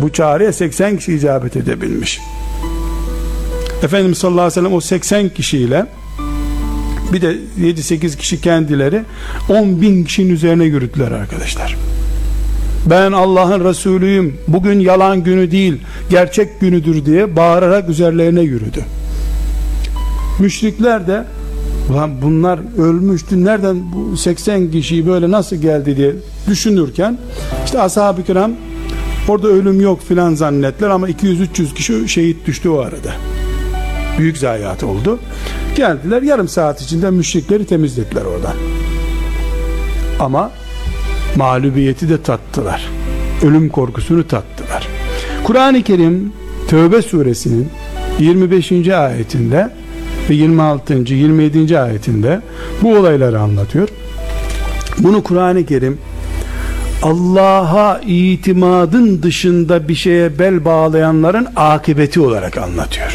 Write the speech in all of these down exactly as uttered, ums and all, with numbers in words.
Bu çağrıya seksen kişi icabet edebilmiş. Efendimiz sallallahu aleyhi ve sellem o seksen kişiyle bir de yedi sekiz kişi kendileri on bin kişinin üzerine yürüdüler arkadaşlar. Ben Allah'ın Resulüyüm, bugün yalan günü değil gerçek günüdür diye bağırarak üzerlerine yürüdü. Müşrikler de ulan bunlar ölmüştü, nereden bu seksen kişi böyle nasıl geldi diye düşünürken işte ashab-ı kiram orada ölüm yok filan zannettiler ama iki yüz üç yüz kişi şehit düştü o arada. Büyük zayiat oldu. Geldiler, yarım saat içinde müşrikleri temizlediler oradan. Ama mağlubiyeti de tattılar. Ölüm korkusunu tattılar. Kur'an-ı Kerim Tevbe suresinin yirmi beşinci ayetinde ve yirmi altıncı yirmi yedinci ayetinde bu olayları anlatıyor. Bunu Kur'an-ı Kerim Allah'a itimadın dışında bir şeye bel bağlayanların akıbeti olarak anlatıyor.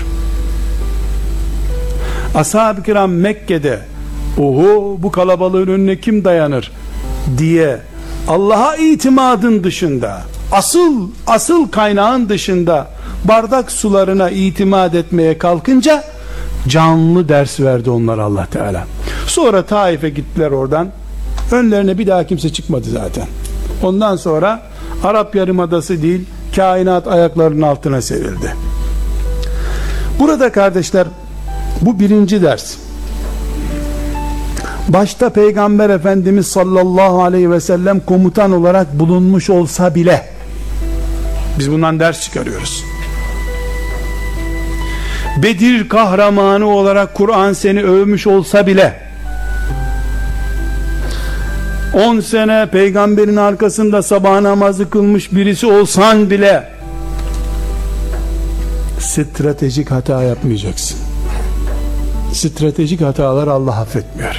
Ashab-ı kiram Mekke'de oho bu kalabalığın önüne kim dayanır diye Allah'a itimadın dışında, asıl asıl kaynağın dışında bardak sularına itimat etmeye kalkınca canlı ders verdi onlara Allah Teala. Sonra Taif'e gittiler oradan. Önlerine bir daha kimse çıkmadı zaten. Ondan sonra Arap Yarımadası değil, kainat ayaklarının altına serildi. Burada kardeşler, bu birinci ders. Başta Peygamber Efendimiz sallallahu aleyhi ve sellem komutan olarak bulunmuş olsa bile biz bundan ders çıkarıyoruz. Bedir kahramanı olarak Kur'an seni övmüş olsa bile, on sene peygamberin arkasında sabah namazı kılmış birisi olsan bile stratejik hata yapmayacaksın. Stratejik hatalar Allah affetmiyor.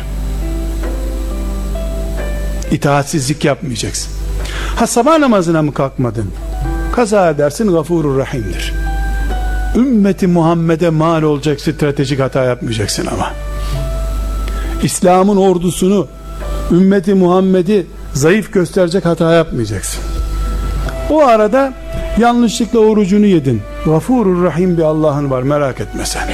İtaatsizlik yapmayacaksın. Ha sabah namazına mı kalkmadın? Kaza edersin, Gafurur Rahim'dir. Ümmeti Muhammed'e mal olacak stratejik hata yapmayacaksın ama. İslam'ın ordusunu, ümmeti Muhammed'i zayıf gösterecek hata yapmayacaksın. O arada yanlışlıkla orucunu yedin. Gafurur Rahim bir Allah'ın var, merak etme sen.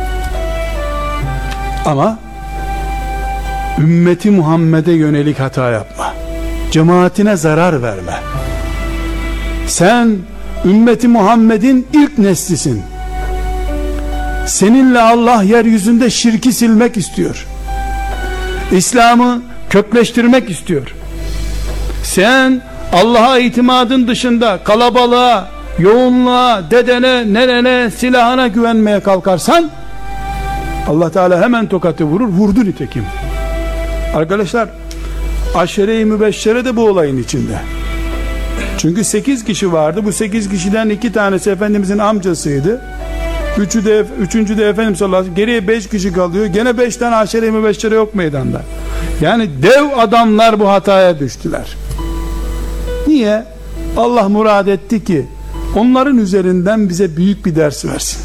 Ama ümmeti Muhammed'e yönelik hata yapma. Cemaatine zarar verme. Sen ümmeti Muhammed'in ilk neslisin. Seninle Allah yeryüzünde şirki silmek istiyor. İslam'ı kökleştirmek istiyor. Sen Allah'a itimadın dışında kalabalığa, yoğunluğa, dedene, nenene, silahına güvenmeye kalkarsan Allah Teala hemen tokatı vurur. Vurdu nitekim. Arkadaşlar, aşere-i mübeşşere de bu olayın içinde. Çünkü sekiz kişi vardı. Bu sekiz kişiden iki tanesi Efendimizin amcasıydı. Üçü de, üçüncü de Efendimiz sallallahu aleyhi ve sellem. Geriye beş kişi kalıyor. Gene beş tane aşere-i mübeşşere yok meydanda. Yani dev adamlar bu hataya düştüler. Niye? Allah murad etti ki onların üzerinden bize büyük bir ders versin.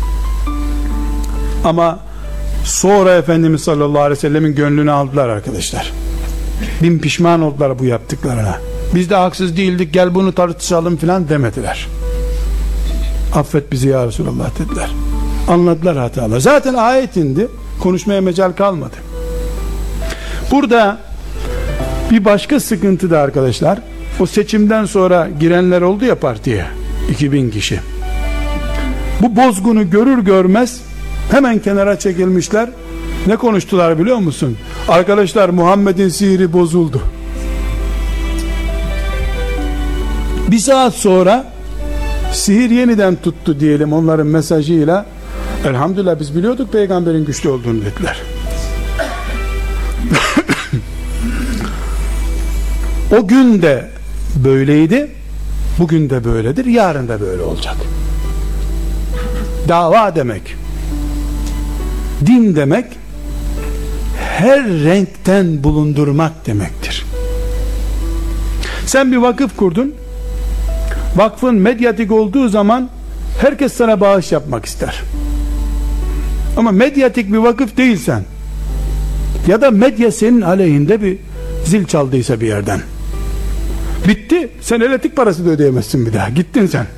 Ama sonra Efendimiz sallallahu aleyhi ve sellemin gönlünü aldılar arkadaşlar. Bin pişman oldular bu yaptıklarına. Biz de haksız değildik, gel bunu tartışalım filan demediler. Affet bizi ya Resulallah dediler. Anladılar hatalar. Zaten ayet indi, konuşmaya mecal kalmadı. Burada bir başka sıkıntı da arkadaşlar, o seçimden sonra girenler oldu ya partiye, iki bin kişi. Bu bozgunu görür görmez hemen kenara çekilmişler. Ne konuştular biliyor musun? Arkadaşlar, Muhammed'in sihri bozuldu. Bir saat sonra sihir yeniden tuttu diyelim onların mesajıyla. Elhamdülillah biz biliyorduk peygamberin güçlü olduğunu dediler. O gün de böyleydi, bugün de böyledir, yarın da böyle olacak. Dava demek, din demek, her renkten bulundurmak demektir. Sen bir vakıf kurdun, vakfın medyatik olduğu zaman herkes sana bağış yapmak ister. Ama medyatik bir vakıf değilsen, ya da medya senin aleyhinde bir zil çaldıysa bir yerden, bitti, sen elektrik parası da ödeyemezsin bir daha, gittin sen.